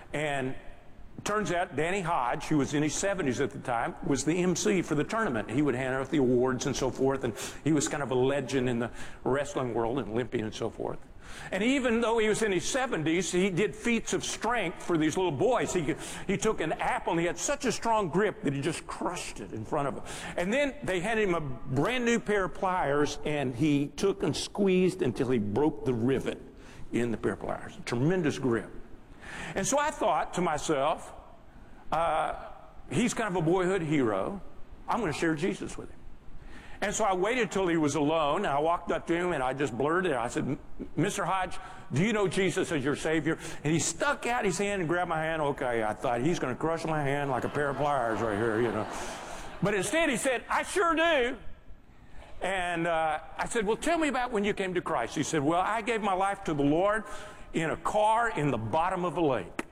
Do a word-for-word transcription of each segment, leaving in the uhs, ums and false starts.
And turns out Danny Hodge, who was in his seventies at the time, was the M C for the tournament. He would hand out the awards and so forth, and he was kind of a legend in the wrestling world, and Olympian and so forth. And even though he was in his seventies, he did feats of strength for these little boys. He, he took an apple, and he had such a strong grip that he just crushed it in front of them. And then they handed him a brand new pair of pliers, and he took and squeezed until he broke the rivet in the pair of pliers. A tremendous grip. And so I thought to myself, uh, he's kind of a boyhood hero. I'm going to share Jesus with him. And so I waited till he was alone, and I walked up to him, and I just blurted it. I said, Mister Hodge, do you know Jesus as your Savior? And he stuck out his hand and grabbed my hand. Okay, I thought, he's going to crush my hand like a pair of pliers right here, you know. But instead he said, I sure do. And uh, I said, well, tell me about when you came to Christ. He said, well, I gave my life to the Lord in a car in the bottom of a lake.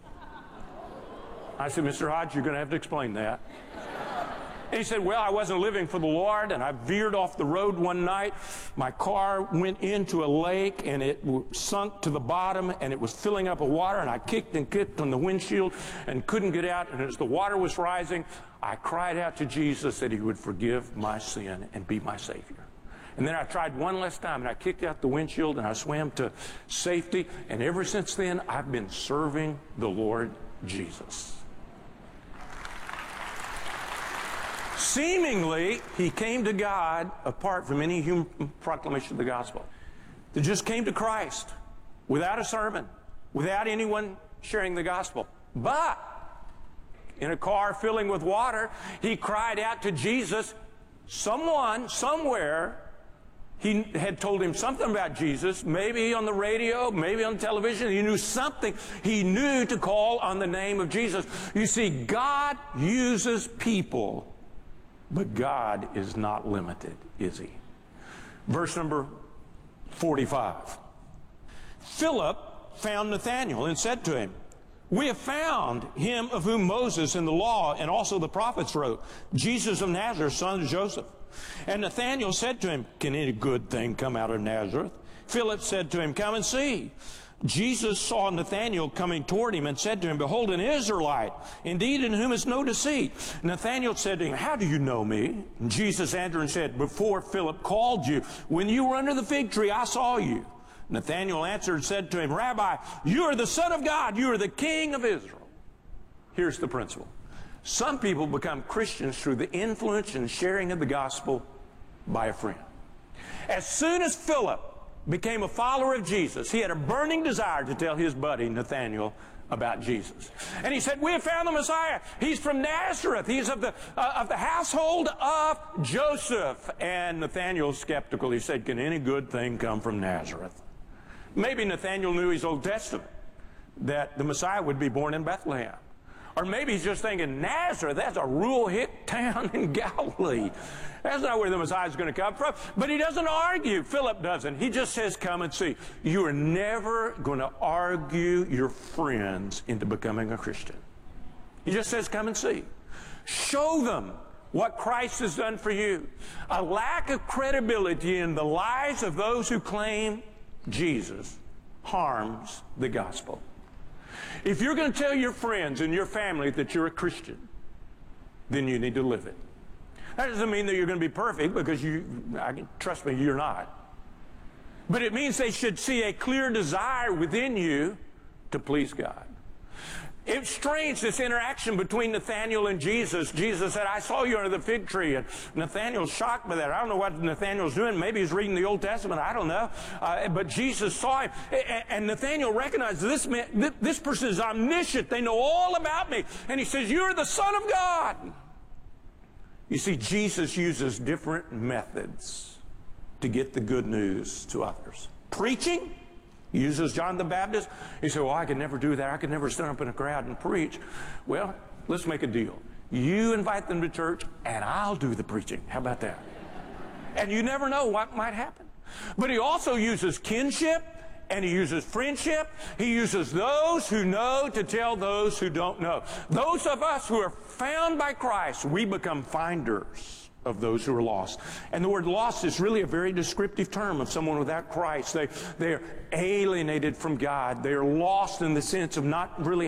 I said, Mister Hodge, you're going to have to explain that. And he said, well, I wasn't living for the Lord, and I veered off the road one night. My car went into a lake, and it sunk to the bottom, and it was filling up with water, and I kicked and kicked on the windshield and couldn't get out. And as the water was rising, I cried out to Jesus that he would forgive my sin and be my Savior. And then I tried one last time, and I kicked out the windshield, and I swam to safety. And ever since then, I've been serving the Lord Jesus. Seemingly, he came to God apart from any human proclamation of the gospel. They just came to Christ without a sermon, without anyone sharing the gospel. But in a car filling with water, he cried out to Jesus. Someone, somewhere, he had told him something about Jesus, maybe on the radio, maybe on television. He knew something. He knew to call on the name of Jesus. You see, God uses people, but God is not limited, is he? Verse number forty-five. Philip found Nathanael and said to him, we have found him of whom Moses in the law and also the prophets wrote, Jesus of Nazareth, son of Joseph. And Nathanael said to him, can any good thing come out of Nazareth? Philip said to him, come and see. Jesus saw Nathanael coming toward him and said to him, behold, an Israelite, indeed in whom is no deceit. Nathanael said to him, how do you know me? And Jesus answered and said, before Philip called you, when you were under the fig tree, I saw you. Nathanael answered and said to him, Rabbi, you are the Son of God, you are the King of Israel. Here's the principle. Some people become Christians through the influence and sharing of the gospel by a friend. As soon as Philip became a follower of Jesus, he had a burning desire to tell his buddy Nathanael about Jesus. And he said, we have found the Messiah. He's from Nazareth. He's of the, uh, of the household of Joseph. And Nathanael's skeptical. He said, can any good thing come from Nazareth? Maybe Nathanael knew his Old Testament, that the Messiah would be born in Bethlehem. Or maybe he's just thinking, Nazareth, that's a rural hick town in Galilee. That's not where the Messiah is going to come from. But he doesn't argue. Philip doesn't. He just says, come and see. You are never going to argue your friends into becoming a Christian. He just says, come and see. Show them what Christ has done for you. A lack of credibility in the lives of those who claim Jesus harms the gospel. If you're going to tell your friends and your family that you're a Christian, then you need to live it. That doesn't mean that you're going to be perfect, because you, I can, trust me, you're not. But it means they should see a clear desire within you to please God. It's strange, this interaction between Nathanael and Jesus. Jesus said, I saw you under the fig tree. And Nathanael's shocked by that. I don't know what Nathanael's doing. Maybe he's reading the Old Testament. I don't know. Uh, but Jesus saw him. And Nathanael recognized this man, this person is omniscient. They know all about me. And he says, you're the Son of God. You see, Jesus uses different methods to get the good news to others. Preaching. He uses John the Baptist. He said, well, I could never do that. I could never stand up in a crowd and preach. Well, let's make a deal. You invite them to church, and I'll do the preaching. How about that? And you never know what might happen. But he also uses kinship, and he uses friendship. He uses those who know to tell those who don't know. Those of us who are found by Christ, we become finders of those who are lost. And the word lost is really a very descriptive term of someone without Christ. They, they're alienated from God. They're lost in the sense of not really